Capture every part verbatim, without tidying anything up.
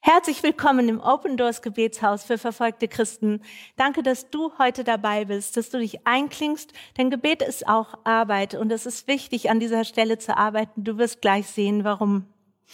Herzlich willkommen im Open Doors Gebetshaus für verfolgte Christen. Danke, dass du heute dabei bist, dass du dich einklingst, denn Gebet ist auch Arbeit und es ist wichtig, an dieser Stelle zu arbeiten. Du wirst gleich sehen, warum.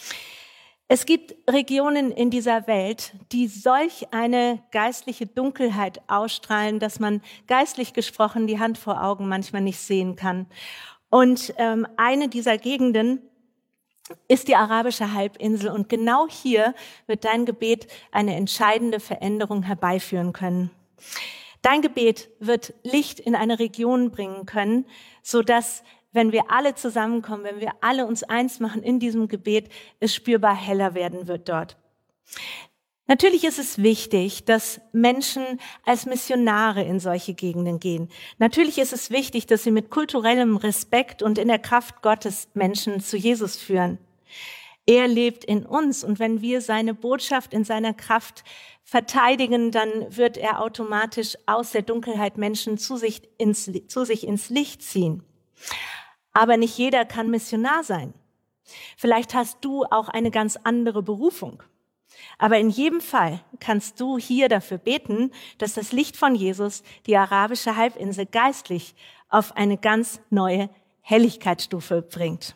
Es gibt Regionen in dieser Welt, die solch eine geistliche Dunkelheit ausstrahlen, dass man geistlich gesprochen die Hand vor Augen manchmal nicht sehen kann. Und ähm, eine dieser Gegenden ist die arabische Halbinsel. Und genau hier wird dein Gebet eine entscheidende Veränderung herbeiführen können. Dein Gebet wird Licht in eine Region bringen können, sodass, wenn wir alle zusammenkommen, wenn wir alle uns eins machen in diesem Gebet, es spürbar heller werden wird dort. Natürlich ist es wichtig, dass Menschen als Missionare in solche Gegenden gehen. Natürlich ist es wichtig, dass sie mit kulturellem Respekt und in der Kraft Gottes Menschen zu Jesus führen. Er lebt in uns und wenn wir seine Botschaft in seiner Kraft verteidigen, dann wird er automatisch aus der Dunkelheit Menschen zu sich ins, zu sich ins Licht ziehen. Aber nicht jeder kann Missionar sein. Vielleicht hast du auch eine ganz andere Berufung. Aber in jedem Fall kannst du hier dafür beten, dass das Licht von Jesus die arabische Halbinsel geistlich auf eine ganz neue Helligkeitsstufe bringt.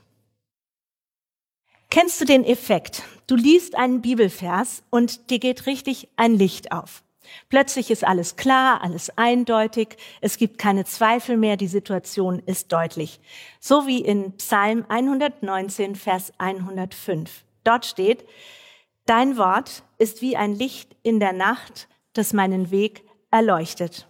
Kennst du den Effekt? Du liest einen Bibelvers und dir geht richtig ein Licht auf. Plötzlich ist alles klar, alles eindeutig, es gibt keine Zweifel mehr, die Situation ist deutlich. So wie in Psalm hundertneunzehn, Vers hundertfünf. Dort steht: Dein Wort ist wie ein Licht in der Nacht, das meinen Weg erleuchtet.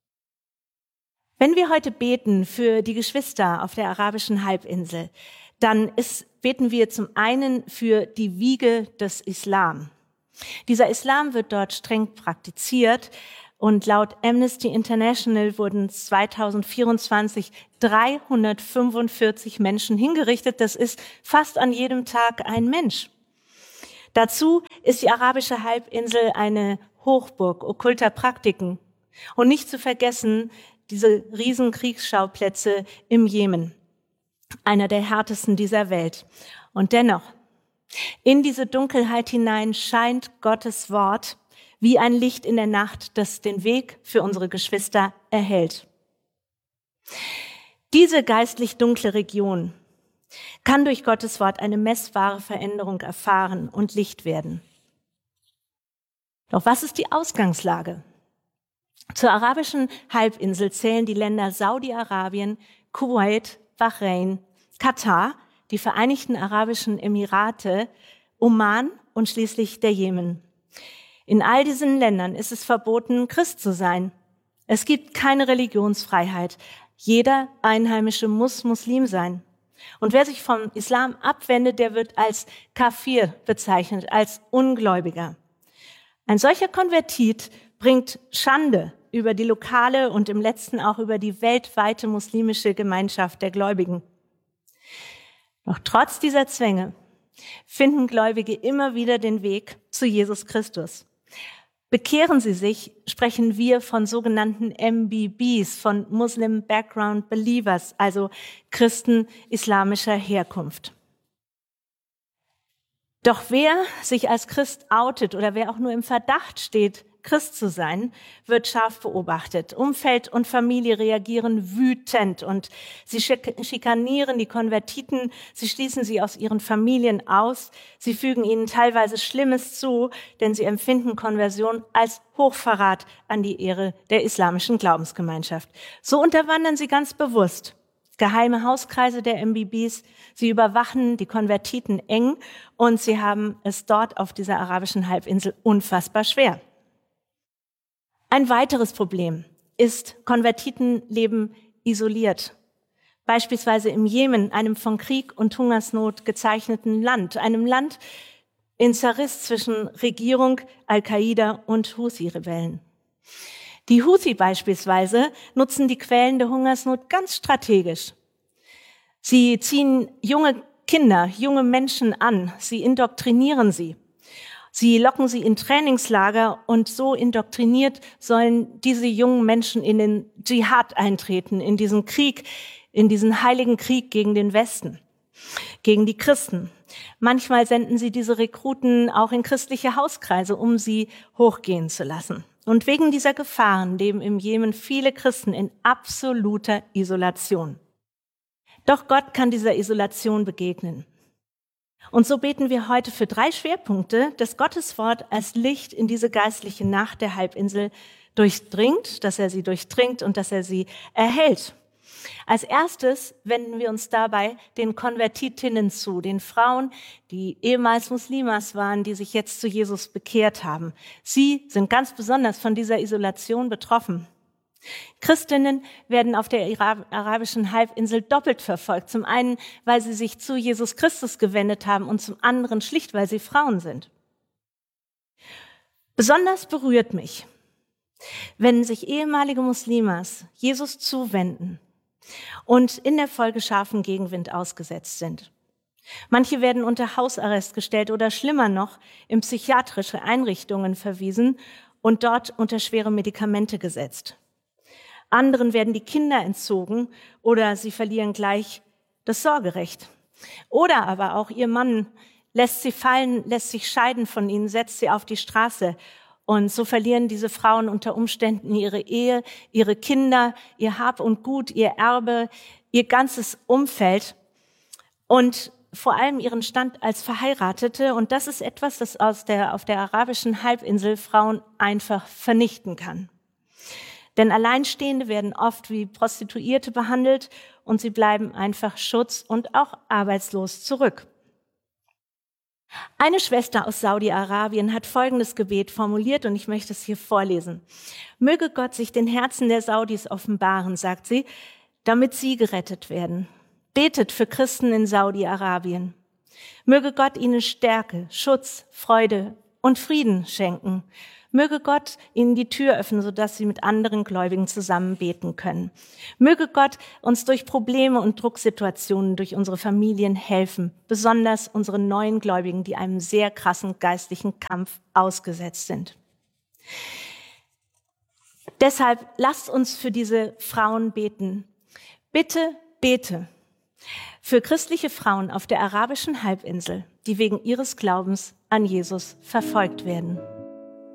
Wenn wir heute beten für die Geschwister auf der arabischen Halbinsel, dann ist, beten wir zum einen für die Wiege des Islam. Dieser Islam wird dort streng praktiziert und laut Amnesty International wurden zweitausendvierundzwanzig dreihundertfünfundvierzig Menschen hingerichtet. Das ist fast an jedem Tag ein Mensch. Dazu ist die arabische Halbinsel eine Hochburg okkulter Praktiken. Und nicht zu vergessen, diese riesen Kriegsschauplätze im Jemen, einer der härtesten dieser Welt. Und dennoch, in diese Dunkelheit hinein scheint Gottes Wort wie ein Licht in der Nacht, das den Weg für unsere Geschwister erhellt. Diese geistlich dunkle Region kann durch Gottes Wort eine messbare Veränderung erfahren und Licht werden. Doch was ist die Ausgangslage? Zur arabischen Halbinsel zählen die Länder Saudi-Arabien, Kuwait, Bahrain, Katar, die Vereinigten Arabischen Emirate, Oman und schließlich der Jemen. In all diesen Ländern ist es verboten, Christ zu sein. Es gibt keine Religionsfreiheit. Jeder Einheimische muss Muslim sein. Und wer sich vom Islam abwendet, der wird als Kafir bezeichnet, als Ungläubiger. Ein solcher Konvertit bringt Schande über die lokale und im letzten auch über die weltweite muslimische Gemeinschaft der Gläubigen. Doch trotz dieser Zwänge finden Gläubige immer wieder den Weg zu Jesus Christus. Bekehren sie sich, sprechen wir von sogenannten M B Bs, von Muslim Background Believers, also Christen islamischer Herkunft. Doch wer sich als Christ outet oder wer auch nur im Verdacht steht, Christ zu sein, wird scharf beobachtet. Umfeld und Familie reagieren wütend und sie schikanieren die Konvertiten, sie schließen sie aus ihren Familien aus, sie fügen ihnen teilweise Schlimmes zu, denn sie empfinden Konversion als Hochverrat an die Ehre der islamischen Glaubensgemeinschaft. So unterwandern sie ganz bewusst geheime Hauskreise der M B Bs, sie überwachen die Konvertiten eng und sie haben es dort auf dieser arabischen Halbinsel unfassbar schwer. Ein weiteres Problem ist, Konvertiten leben isoliert. Beispielsweise im Jemen, einem von Krieg und Hungersnot gezeichneten Land, einem Land in Zerriss zwischen Regierung, Al-Qaida und Huthi-Rebellen. Die Huthi beispielsweise nutzen die Quellen der Hungersnot ganz strategisch. Sie ziehen junge Kinder, junge Menschen an, sie indoktrinieren sie. Sie locken sie in Trainingslager und so indoktriniert sollen diese jungen Menschen in den Dschihad eintreten, in diesen Krieg, in diesen heiligen Krieg gegen den Westen, gegen die Christen. Manchmal senden sie diese Rekruten auch in christliche Hauskreise, um sie hochgehen zu lassen. Und wegen dieser Gefahren leben im Jemen viele Christen in absoluter Isolation. Doch Gott kann dieser Isolation begegnen. Und so beten wir heute für drei Schwerpunkte, dass Gottes Wort als Licht in diese geistliche Nacht der Halbinsel durchdringt, dass er sie durchdringt und dass er sie erhält. Als erstes wenden wir uns dabei den Konvertitinnen zu, den Frauen, die ehemals Muslimas waren, die sich jetzt zu Jesus bekehrt haben. Sie sind ganz besonders von dieser Isolation betroffen. Christinnen werden auf der arabischen Halbinsel doppelt verfolgt. Zum einen, weil sie sich zu Jesus Christus gewendet haben und zum anderen schlicht, weil sie Frauen sind. Besonders berührt mich, wenn sich ehemalige Muslimas Jesus zuwenden und in der Folge scharfen Gegenwind ausgesetzt sind. Manche werden unter Hausarrest gestellt oder schlimmer noch in psychiatrische Einrichtungen verwiesen und dort unter schwere Medikamente gesetzt. Anderen werden die Kinder entzogen oder sie verlieren gleich das Sorgerecht. Oder aber auch ihr Mann lässt sie fallen, lässt sich scheiden von ihnen, setzt sie auf die Straße. Und so verlieren diese Frauen unter Umständen ihre Ehe, ihre Kinder, ihr Hab und Gut, ihr Erbe, ihr ganzes Umfeld und vor allem ihren Stand als Verheiratete. Und das ist etwas, das aus der, auf der arabischen Halbinsel Frauen einfach vernichten kann. Denn Alleinstehende werden oft wie Prostituierte behandelt und sie bleiben einfach schutz- und auch arbeitslos zurück. Eine Schwester aus Saudi-Arabien hat folgendes Gebet formuliert und ich möchte es hier vorlesen. Möge Gott sich den Herzen der Saudis offenbaren, sagt sie, damit sie gerettet werden. Betet für Christen in Saudi-Arabien. Möge Gott ihnen Stärke, Schutz, Freude und Frieden schenken. Möge Gott ihnen die Tür öffnen, sodass sie mit anderen Gläubigen zusammen beten können. Möge Gott uns durch Probleme und Drucksituationen, durch unsere Familien helfen, besonders unsere neuen Gläubigen, die einem sehr krassen geistlichen Kampf ausgesetzt sind. Deshalb lasst uns für diese Frauen beten. Bitte bete für christliche Frauen auf der arabischen Halbinsel, die wegen ihres Glaubens an Jesus verfolgt werden.